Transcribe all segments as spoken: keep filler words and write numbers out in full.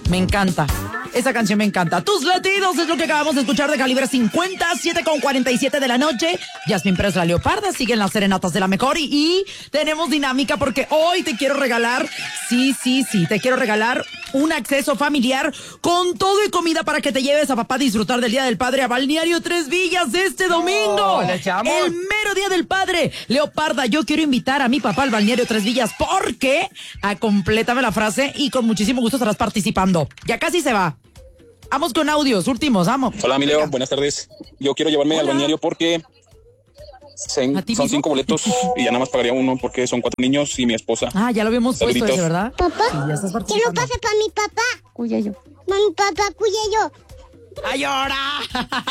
Me encanta. Esa canción me encanta. Tus latidos es lo que acabamos de escuchar de Calibre cincuenta, siete con cuarenta y siete de la noche. Yasmín Pérez, la Leoparda, siguen las serenatas de la mejor y, y tenemos dinámica porque hoy te quiero regalar, sí, sí, sí, te quiero regalar un acceso familiar con todo y comida para que te lleves a papá a disfrutar del Día del Padre a Balneario Tres Villas este domingo. Oh, ¿le echamos? El mero Día del Padre. Leoparda, yo quiero invitar a mi papá al Balneario Tres Villas porque, a complétame la frase y con muchísimo gusto estarás participando. Ya casi se va. Vamos con audios, últimos, vamos. Hola, mi Leo, buenas tardes. Yo quiero llevarme Hola. al balneario porque se- ¿A ti son mismo? cinco boletos y ya nada más pagaría uno porque son cuatro niños y mi esposa. Ah, ya lo habíamos puesto Saluditos. ese, ¿verdad? Papá, Sí, ya estás que lo participando. pase para mi papá. Cuya yo. Mami, papá, cuye yo. ¡Ay, ahora!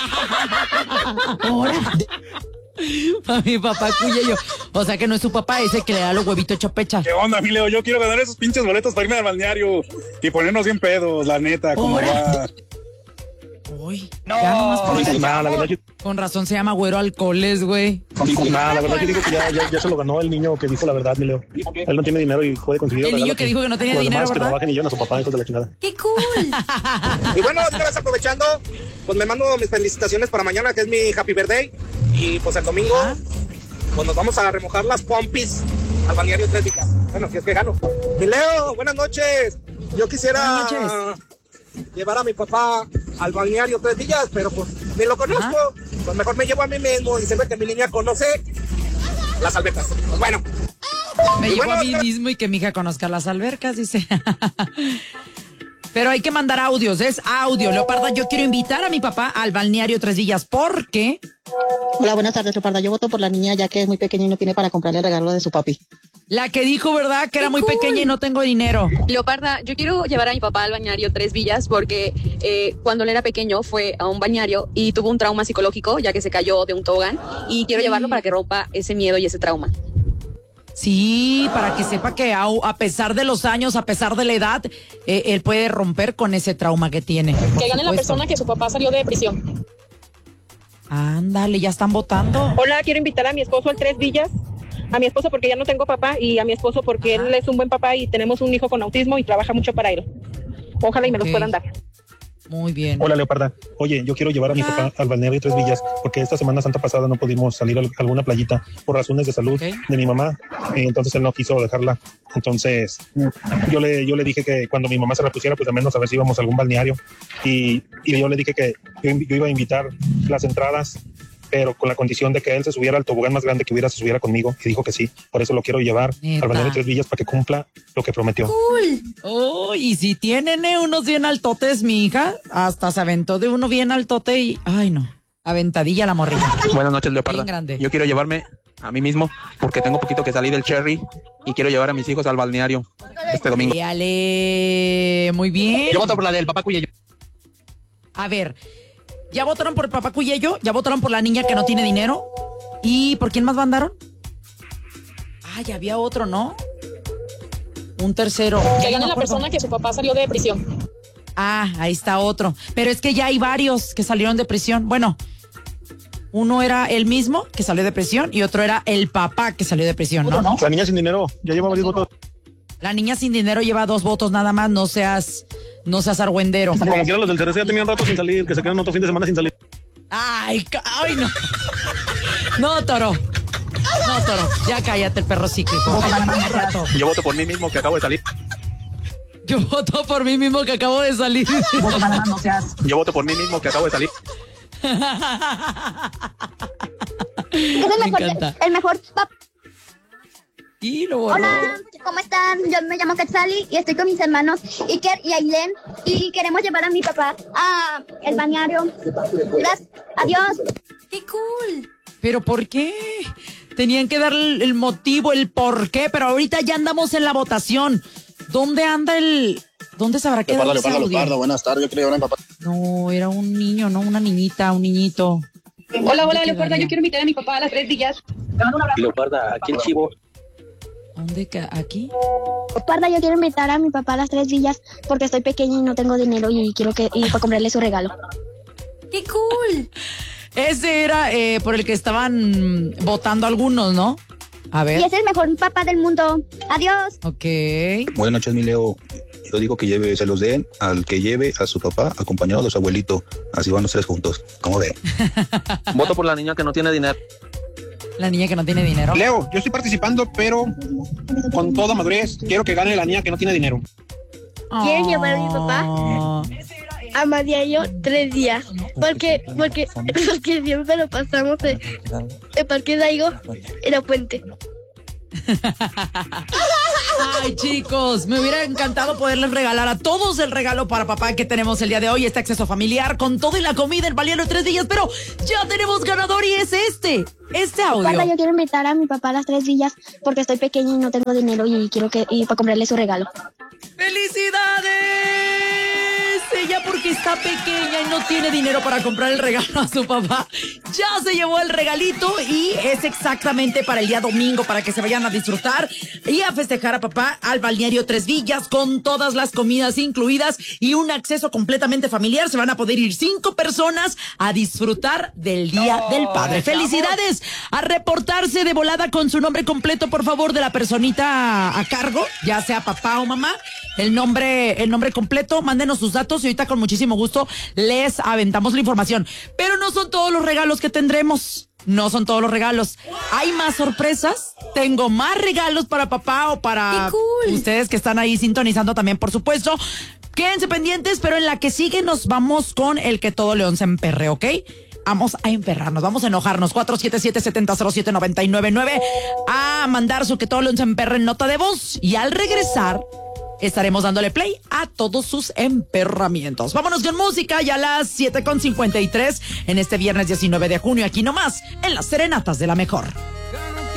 ¡Ahora! A mi papá Cuyello. O sea que no es su papá, ese que le da los huevitos hecho pecha. ¿Qué onda, mi Leo? Yo quiero ganar esos pinches boletos para irme al balneario y ponernos bien pedos, la neta, como Ahora. va. Uy, No, ya nomás por le eso. Nah, la verdad, yo, Con razón se llama güero alcoholes, güey. nah, la verdad yo digo que ya, ya, ya se lo ganó el niño que dijo la verdad, mi Leo. Él no tiene dinero y puede conseguir El niño que dijo que no tenía los dinero, demás que ¿verdad? trabajen y yo a su papá, hijos de la chingada. ¡Qué cool! Y bueno, señoras, aprovechando, pues me mando mis felicitaciones para mañana, que es mi happy birthday. Y pues el domingo, Ah. pues nos vamos a remojar las pompis al balneario Tres Villas. Bueno, si es que gano. Mi Leo, buenas noches. Yo quisiera Buenas llevar a mi papá al balneario Tres Villas, pero pues ni lo conozco. Ajá. Pues mejor me llevo a mí mismo y se ve que mi niña conoce las albercas. Pues bueno. Me Y llevo bueno, a mí otra- mismo y que mi hija conozca las albercas, dice. Pero hay que mandar audios, es audio. Leoparda, yo quiero invitar a mi papá al Balneario Tres Villas porque... Hola, buenas tardes, Leoparda. Yo voto por la niña ya que es muy pequeña y no tiene para comprarle el regalo de su papi. La que dijo, ¿verdad? Que era ¡Qué muy cool! pequeña y no tengo dinero. Leoparda, yo quiero llevar a mi papá al bañario Tres Villas porque eh, cuando él era pequeño fue a un bañario y tuvo un trauma psicológico ya que se cayó de un tobogán y quiero llevarlo para que rompa ese miedo y ese trauma. Sí, para que sepa que a, a pesar de los años, a pesar de la edad, eh, él puede romper con ese trauma que tiene. Que por gane la supuesto. persona que su papá salió de prisión. Ándale, ya están votando. Hola, quiero invitar a mi esposo al Tres Villas. A mi esposo porque ya no tengo papá y a mi esposo porque él es un buen papá y tenemos un hijo con autismo y trabaja mucho para él. Ojalá y me Ok. los puedan dar. Muy bien. Hola, Leoparda. Oye, yo quiero llevar a mi Hola. papá al balneario Tres Villas porque esta Semana Santa pasada no pudimos salir a alguna playita por razones de salud Ok. de mi mamá. Eh, entonces él no quiso dejarla. Entonces yo le, yo le dije que cuando mi mamá se repusiera, pues al menos a ver si íbamos a algún balneario. Y, y yo le dije que yo, invi- yo iba a invitar las entradas, pero con la condición de que él se subiera al tobogán más grande que hubiera, se subiera conmigo. Y dijo que sí. Por eso lo quiero llevar Neta. al balneario Tres Villas para que cumpla lo que prometió. Oh, y si tienen eh, unos bien altotes, mi hija, hasta se aventó de uno bien altote y... Ay, no. Aventadilla la morrilla. Buenas noches, Leoparda. Bien grande. Yo quiero llevarme a mí mismo porque tengo poquito que salir del Cherry y quiero llevar a mis hijos al balneario este domingo. Dale, muy bien. Yo voto por la del papá Cuyello. A ver, ¿ya votaron por el papá Cuyello? ¿Ya votaron por la niña que no tiene dinero? ¿Y por quién más mandaron? Ah, ya había otro, ¿no? Un tercero. Ya Que no gane me la acuerdo. persona que su papá salió de prisión. Ah, ahí está otro. Pero es que ya hay varios que salieron de prisión. Bueno, uno era el mismo que salió de prisión y otro era el papá que salió de prisión, ¿no? La niña sin dinero ya lleva varios votos. La niña sin dinero lleva dos votos nada más, no seas, no seas argüendero. Como quiera, los del C R C ya tenían rato sin salir, que se quedan otro fin de semana sin salir. Ay, ca- ay, no. No, Toro. No, Toro. Ya cállate el perro psíquico. Yo voto por mí mismo que acabo de salir. Yo voto por mí mismo que acabo de salir. Yo voto por mí mismo que acabo de salir. Es el Me mejor, encanta. el mejor papá. Y lo borró. Hola, ¿cómo están? Yo me llamo Quetzali y estoy con mis hermanos Iker y Ailén y queremos llevar a mi papá a el bañario. Gracias. Adiós. ¡Qué cool! ¿Pero por qué? Tenían que dar el, el motivo, el por qué, pero ahorita ya andamos en la votación. ¿Dónde anda el...? ¿Dónde se habrá quedado Leoparda, ese Leoparda, audio? Leoparda, buenas tardes. Yo quiero llevar a mi papá. No, era un niño, no una niñita, un niñito. Hola, hola, ¿Dónde Leoparda, quedaría? yo quiero invitar a mi papá a las Tres Villas. Leoparda, aquí el chivo. ¿Dónde? ca- ¿Aquí? Parda, yo quiero invitar a mi papá a las Tres Villas porque estoy pequeña y no tengo dinero y quiero que y para comprarle su regalo. ¡Qué cool! Ese era eh, por el que estaban votando algunos, ¿no? A Y ver. es el mejor papá del mundo. Adiós. Ok. Buenas noches, mi Leo. Yo digo que lleve, se los den al que lleve a su papá acompañado de su abuelito. Así van los tres juntos. ¿Cómo ven? Voto por la niña que no tiene dinero. La niña que no tiene dinero. Leo, yo estoy participando, pero con toda madurez quiero que gane la niña que no tiene dinero. Quiero llevar a mi papá a balneario tres días. Porque, porque, porque siempre lo pasamos en el Parque Daigo en la puente. Ay, chicos, me hubiera encantado poderles regalar a todos el regalo para papá que tenemos el día de hoy, este acceso familiar con todo y la comida, el balneario de tres villas, pero ya tenemos ganador y es este, este audio. Papá, yo quiero invitar a mi papá a las tres villas porque estoy pequeña y no tengo dinero y quiero que, y para comprarle su regalo. ¡Felicidades! Ella porque está pequeña y no tiene dinero para comprar el regalo a su papá, ya se llevó el regalito y es exactamente para el día domingo, para que se vayan a disfrutar y a festejar a papá al balneario Tres Villas con todas las comidas incluidas y un acceso completamente familiar. Se van a poder ir cinco personas a disfrutar del Día oh, del Padre. ¡Felicidades! A reportarse de volada con su nombre completo, por favor, de la personita a cargo, ya sea papá o mamá. El nombre, el nombre completo, mándenos sus datos y ahorita con muchísimo gusto les aventamos la información. Pero no son todos los regalos que tendremos. No son todos los regalos. Hay más sorpresas. Tengo más regalos para papá o para cool. ustedes que están ahí sintonizando también, por supuesto. Quédense pendientes, pero en la que sigue nos vamos con el que todo león se emperre, ¿ok? Vamos a emperrarnos, vamos a enojarnos. cuatro siete siete, siete cero cero siete, nueve nueve nueve a mandar su que todo león se emperre en nota de voz. Y al regresar estaremos dándole play a todos sus emperramientos. Vámonos con música ya a las siete con cincuenta y tres en este viernes diecinueve de junio, aquí nomás, en las Serenatas de la Mejor.